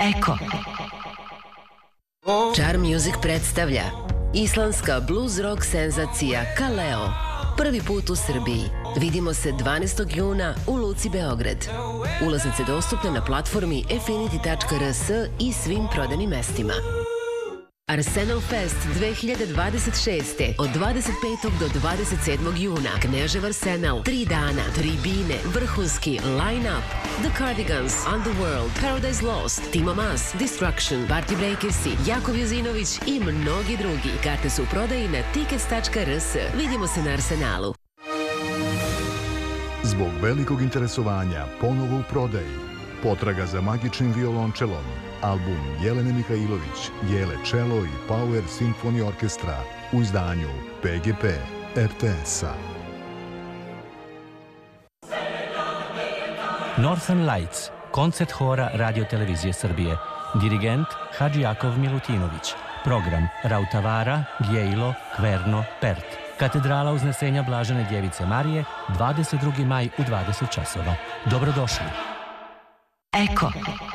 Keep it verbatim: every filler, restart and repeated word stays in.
Eko. Čar Music predstavlja islandska blues rock senzacija Kaleo. Prvi put u Srbiji. Vidimo se dvanaestog juna u Luci Beograd. Ulaznice dostupne na platformi affinity tačka r s i svim prodajnim mestima. Arsenal Fest dve hiljade dvadeset šeste. Od dvadeset petog do dvadeset sedmog juna. Knežev Arsenal. Tri dana, tribine, vrhunski line-up. The Cardigans, Underworld, Paradise Lost, Timo Maas, Destruction, Party Breakersi, Jakov Jozinović i mnogi drugi. Karte su u prodaji na tickets tačka r s. Vidimo se na Arsenalu. Zbog velikog interesovanja ponovo u prodaji. Potraga za magičnim violončelom. Album Jelene Mihajlović, Jele Čelo i Power Symphony Orkestra u izdanju P G P R T S-a. Northern Lights, koncert hora Radio-televizije Srbije. Dirigent Hadži Jakov Milutinović. Program Rautavara, Gjejlo, Kverno, Pert. Katedrala Uznesenja Blažene Djevice Marije, dvadeset drugi maj u dvadeset časova. Dobrodošli. Eko.